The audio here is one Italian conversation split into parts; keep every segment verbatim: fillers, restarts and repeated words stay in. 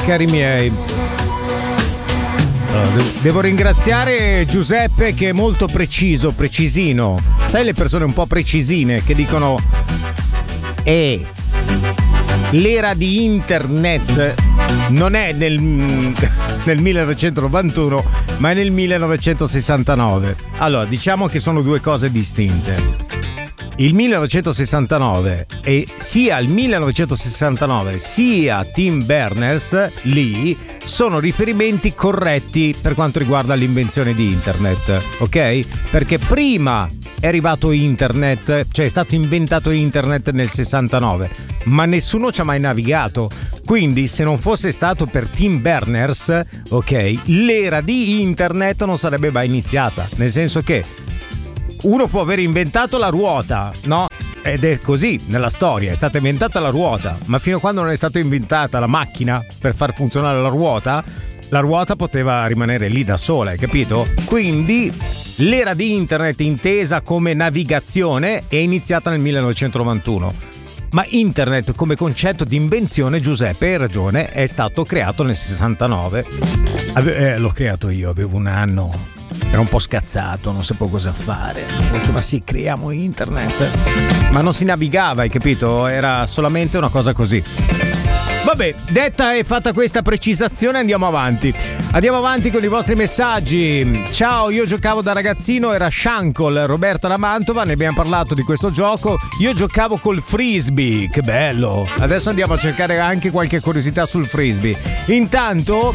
cari miei. Devo ringraziare Giuseppe che è molto preciso, precisino. Sai le persone un po' precisine che dicono eh, l'era di internet non è nel, nel millenovecentonovantuno ma è nel millenovecentosessantanove. Allora, diciamo che sono due cose distinte. Il millenovecentosessantanove e sia il millenovecentosessantanove sia Tim Berners Lee sono riferimenti corretti per quanto riguarda l'invenzione di internet, ok? Perché prima è arrivato internet, cioè è stato inventato internet nel sessantanove, ma nessuno ci ha mai navigato. Quindi se non fosse stato per Tim Berners, ok, l'era di internet non sarebbe mai iniziata, nel senso che uno può aver inventato la ruota, no? Ed è così nella storia, è stata inventata la ruota, ma fino a quando non è stata inventata la macchina per far funzionare la ruota, la ruota poteva rimanere lì da sola, hai capito? Quindi l'era di internet intesa come navigazione è iniziata nel millenovecentonovantuno. Ma internet come concetto di invenzione, Giuseppe, hai ragione, è stato creato nel sessantanove. Ave- eh, l'ho creato io, avevo un anno. Era un po' scazzato, non sapevo cosa fare. Ho detto, ma sì, creiamo internet. Ma non si navigava, hai capito? Era solamente una cosa così. Vabbè, detta e fatta questa precisazione, andiamo avanti. Andiamo avanti con i vostri messaggi. Ciao, io giocavo da ragazzino, era Shankle, Roberta da Mantova, ne abbiamo parlato di questo gioco. Io giocavo col frisbee, che bello. Adesso andiamo a cercare anche qualche curiosità sul frisbee. Intanto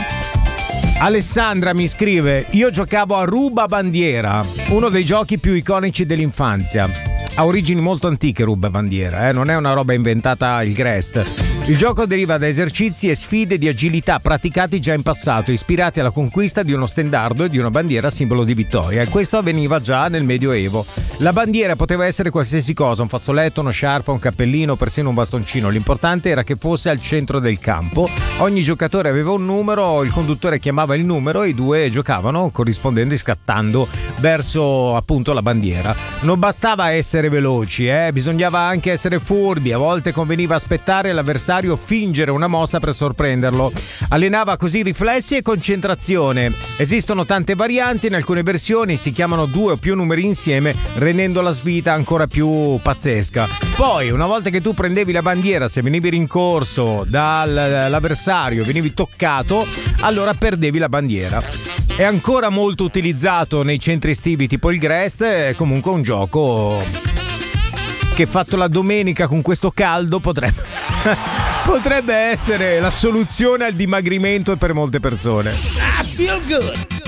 Alessandra mi scrive: io giocavo a Ruba Bandiera, uno dei giochi più iconici dell'infanzia. Ha origini molto antiche Ruba Bandiera, eh? Non è una roba inventata il Grest. Il gioco deriva da esercizi e sfide di agilità praticati già in passato, ispirati alla conquista di uno stendardo e di una bandiera simbolo di vittoria, e questo avveniva già nel Medioevo. La bandiera poteva essere qualsiasi cosa, un fazzoletto, uno sciarpa, un cappellino, persino un bastoncino. L'importante era che fosse al centro del campo. Ogni giocatore aveva un numero, il conduttore chiamava il numero e i due giocavano corrispondendo e scattando verso appunto la bandiera. Non bastava essere veloci, eh? Bisognava anche essere furbi, a volte conveniva aspettare l'avversario fingere una mossa per sorprenderlo. Allenava così riflessi e concentrazione. Esistono tante varianti, in alcune versioni si chiamano due o più numeri insieme, rendendo la sfida ancora più pazzesca. Poi, una volta che tu prendevi la bandiera, se venivi rincorso dall'avversario, venivi toccato, allora perdevi la bandiera. È ancora molto utilizzato nei centri estivi tipo il Grest, è comunque un gioco che fatto la domenica con questo caldo potrebbe potrebbe essere la soluzione al dimagrimento per molte persone. I feel good.